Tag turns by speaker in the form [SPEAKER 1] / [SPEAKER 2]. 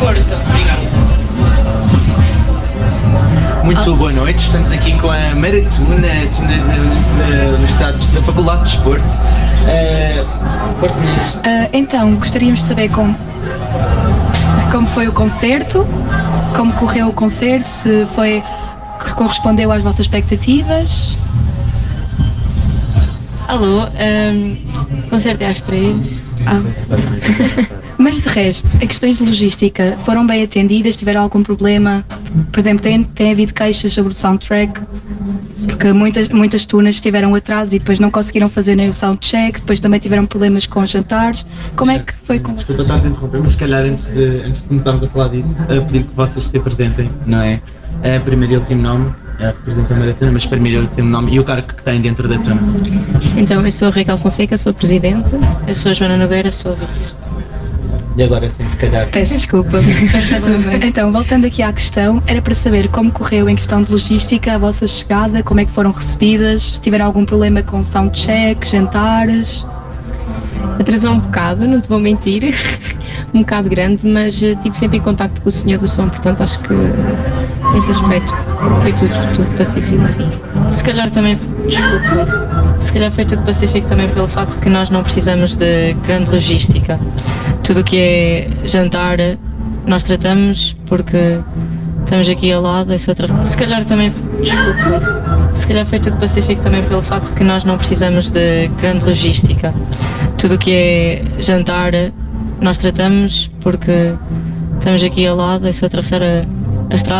[SPEAKER 1] Porto.
[SPEAKER 2] Muito boa noite, estamos aqui com a maratona da Universidade, da Faculdade de Desporto. Força, meninas.
[SPEAKER 3] Então, gostaríamos de saber como foi o concerto, como correu o concerto, se correspondeu às vossas expectativas.
[SPEAKER 1] Alô, concerto é às 3.
[SPEAKER 3] Mas de resto, em questões de logística, foram bem atendidas? Tiveram algum problema? Por exemplo, tem havido queixas sobre o soundtrack? Porque muitas turnas tiveram atraso e depois não conseguiram fazer nem o soundcheck, depois também tiveram problemas com os jantares. Como é que foi com...
[SPEAKER 2] Desculpa estar a interromper, mas se calhar antes de começarmos a falar disso, pedir que vocês se apresentem, não é? Primeiro e último nome, representa a maratona, mas primeiro e último nome e o cargo que tem dentro da turma.
[SPEAKER 1] Então, eu sou a Raquel Fonseca, sou presidente. Eu sou a Joana Nogueira, sou a vice.
[SPEAKER 2] E agora sim, se calhar.
[SPEAKER 3] Peço desculpa. Então, voltando aqui à questão, era para saber como correu em questão de logística a vossa chegada, como é que foram recebidas, se tiveram algum problema com soundcheck, jantares.
[SPEAKER 1] Atrasou um bocado, não te vou mentir, um bocado grande, mas estive sempre em contacto com o senhor do som, portanto acho que nesse aspecto foi tudo pacífico, sim. Se calhar foi tudo pacífico também pelo facto de que nós não precisamos de grande logística. Tudo o que é jantar nós tratamos porque estamos aqui ao lado, é só Se calhar foi tudo pacífico também pelo facto de que nós não precisamos de grande logística. Tudo o que é jantar nós tratamos porque estamos aqui ao lado, é só atravessar a estrada.